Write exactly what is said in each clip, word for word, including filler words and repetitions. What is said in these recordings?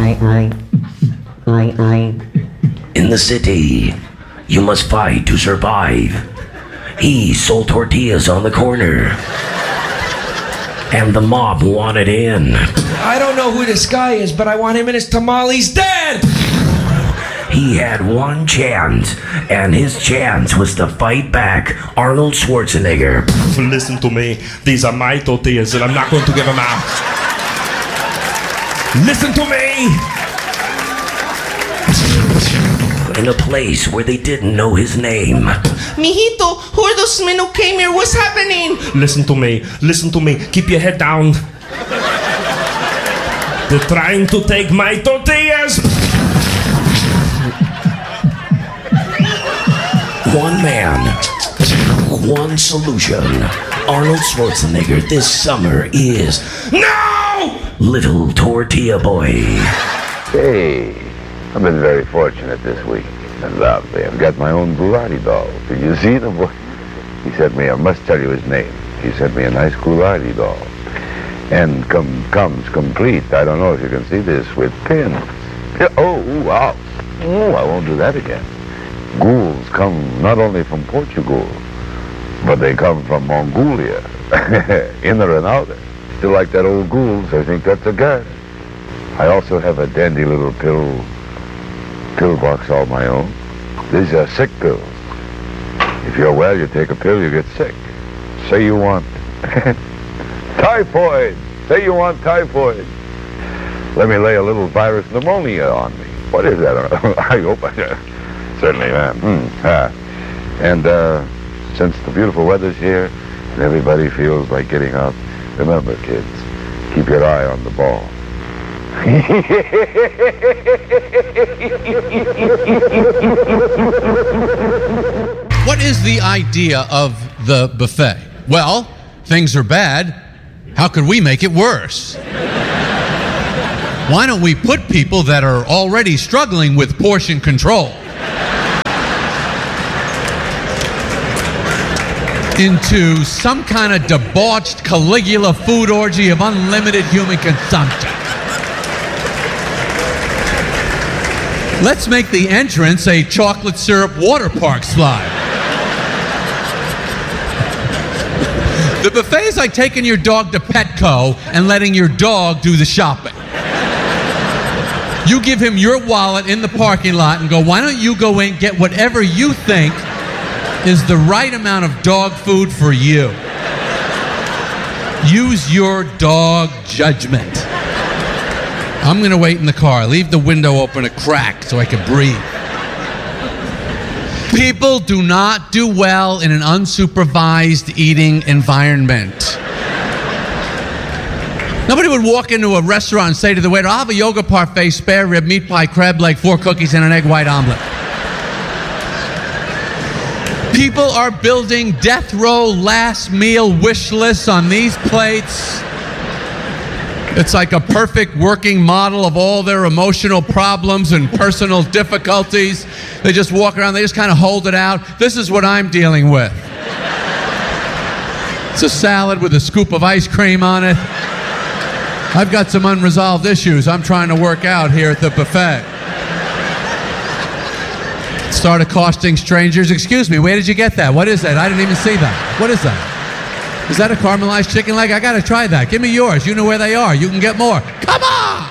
In the city, you must fight to survive. He sold tortillas on the corner, and the mob wanted in. I don't know who this guy is, but I want him and his tamales dead! He had one chance, and his chance was to fight back Arnold Schwarzenegger. Listen to me. These are my tortillas, and I'm not going to give them out. Listen to me! In a place where they didn't know his name. Mijito, who are those men who came here? What's happening? Listen to me. Listen to me. Keep your head down. They're trying to take my tortillas. One man, one solution. Arnold Schwarzenegger this summer is No! Little Tortilla Boy. Hey, I've been very fortunate this week. And lovely. I've got my own Bugatti doll. Did you see the boy? He sent me, I must tell you his name. He sent me a nice Bugatti doll. And com- comes complete, I don't know if you can see this, with pins. Oh, wow. Oh, I won't do that again. Ghouls come not only from Portugal, but they come from Mongolia. Inner and outer. Still like that old ghouls, I think that's a guy. I also have a dandy little pill pill box all my own. These are sick pills. If you're well, you take a pill, you get sick. Say you want typhoid. Say you want typhoid. Let me lay a little virus pneumonia on me. What is that? I hope I certainly am. Hmm. Ah. And uh, since the beautiful weather's here and everybody feels like getting out, remember, kids, keep your eye on the ball. What is the idea of the buffet? Well, things are bad. How could we make it worse? Why don't we put people that are already struggling with portion control into some kind of debauched Caligula food orgy of unlimited human consumption? Let's make the entrance a chocolate syrup water park slide. The buffet is like taking your dog to Petco and letting your dog do the shopping. You give him your wallet in the parking lot and go, why don't you go in, get whatever you think is the right amount of dog food for you. Use your dog judgment. I'm going to wait in the car. Leave the window open a crack so I can breathe. People do not do well in an unsupervised eating environment. Nobody would walk into a restaurant and say to the waiter, I'll have a yoga parfait, spare rib, meat pie, crab leg, four cookies, and an egg white omelet. People are building death row last meal wish lists on these plates. It's like a perfect working model of all their emotional problems and personal difficulties. They just walk around, they just kind of hold it out. This is what I'm dealing with. It's a salad with a scoop of ice cream on it. I've got some unresolved issues I'm trying to work out here at the buffet. Start accosting strangers. Excuse me, where did you get that? What is that? I didn't even see that. What is that? Is that a caramelized chicken leg? I gotta try that. Give me yours. You know where they are. You can get more. Come on!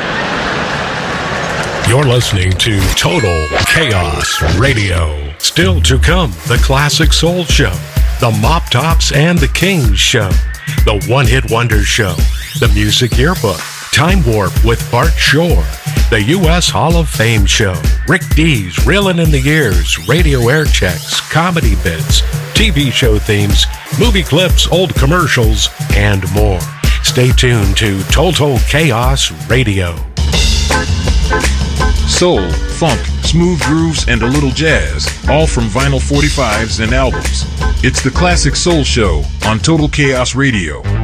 You're listening to Total Chaos Radio. Still to come, the Classic Soul Show, the Mop Tops and the Kings Show, the One Hit Wonder Show, the Music Yearbook, Time Warp with Bart Shore, the U S Hall of Fame Show, Rick D's Reelin' in the Years, radio air checks, comedy bits, T V show themes, movie clips, old commercials, and more. Stay tuned to Total Chaos Radio. Soul, funk, smooth grooves, and a little jazz, all from vinyl forty-fives and albums. It's the Classic Soul Show on Total Chaos Radio.